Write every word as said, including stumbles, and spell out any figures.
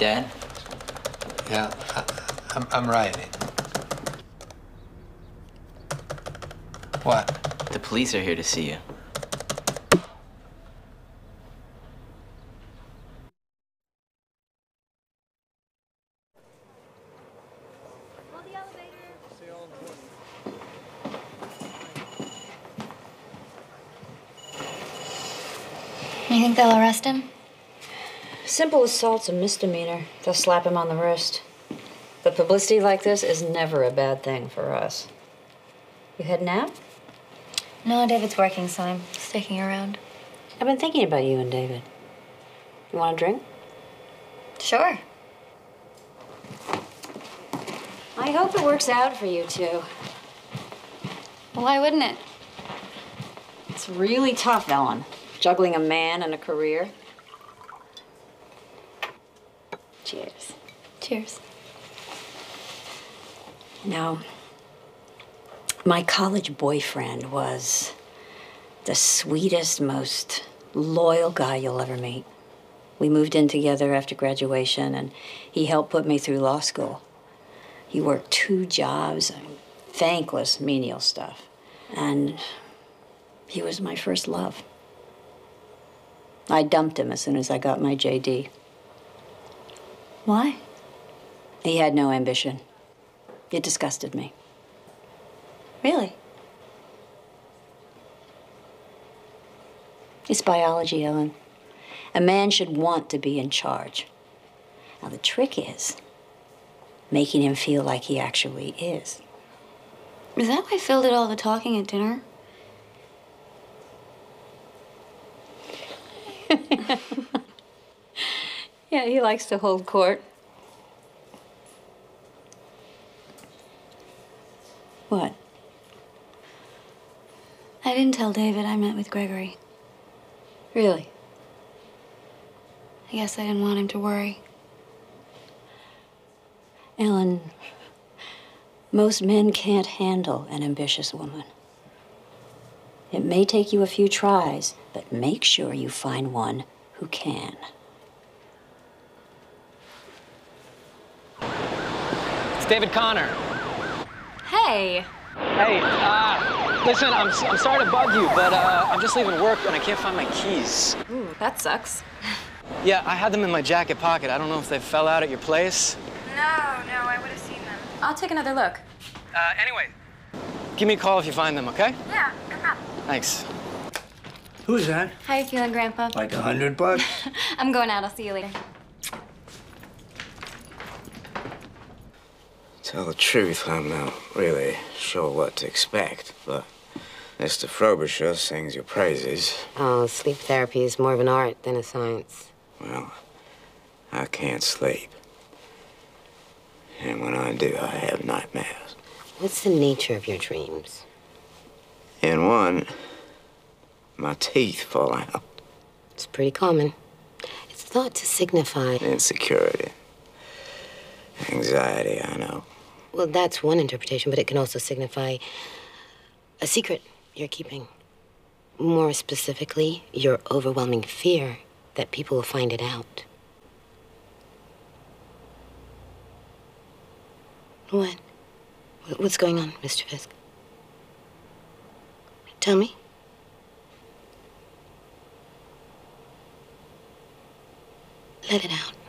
Dad? Yeah, I, I'm, I'm writing. What? The police are here to see you. You think they'll arrest him? Simple assault's a misdemeanor. They'll slap him on the wrist. But publicity like this is never a bad thing for us. You heading out? No, David's working, so I'm sticking around. I've been thinking about you and David. You want a drink? Sure. I hope it works out for you two. Why wouldn't it? It's really tough, Ellen, juggling a man and a career. Cheers. Cheers. Now, my college boyfriend was the sweetest, most loyal guy you'll ever meet. We moved in together after graduation, and he helped put me through law school. He worked two jobs, thankless, menial stuff. And he was my first love. I dumped him as soon as I got my J D. Why? He had no ambition. It disgusted me. Really? It's biology, Ellen. A man should want to be in charge. Now, the trick is making him feel like he actually is. Is that why Phil did all the talking at dinner? Yeah, he likes to hold court. What? I didn't tell David I met with Gregory. Really? I guess I didn't want him to worry. Ellen, most men can't handle an ambitious woman. It may take you a few tries, but make sure you find one who can. It's David Connor. Hey! Hey, uh, listen, I'm, I'm sorry to bug you, but uh, I'm just leaving work and I can't find my keys. Ooh, that sucks. Yeah, I had them in my jacket pocket. I don't know if they fell out at your place. No, no, I would have seen them. I'll take another look. Uh, anyway, give me a call if you find them, okay? Yeah, no problem. Thanks. Who's that? How you feeling, Grandpa? Like a hundred bucks? I'm going out. I'll see you later. Tell the truth, I'm not really sure what to expect, but Mister Frobisher sings your praises. Oh, sleep therapy is more of an art than a science. Well, I can't sleep. And when I do, I have nightmares. What's the nature of your dreams? In one, my teeth fall out. It's pretty common. It's thought to signify... Insecurity. Anxiety, I know. Well, that's one interpretation, but it can also signify a secret you're keeping. More specifically, your overwhelming fear that people will find it out. What? What's going on, Mister Fisk? Tell me. Let it out.